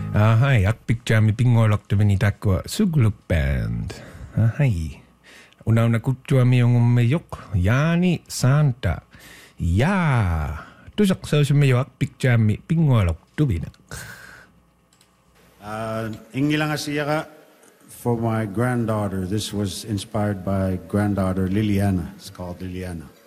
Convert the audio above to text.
Ahai, akpikjaami pingualaqtamani takkua Sugluk Band. Ahai. Unauna kuttuami ongummeyoq Yaani Santa. Yaa. Tusak sausummeyo akpikjaami pingualaqtuvinak. Ingilangasiyaqa for my granddaughter. This was inspired by granddaughter Liliana. It's called Liliana.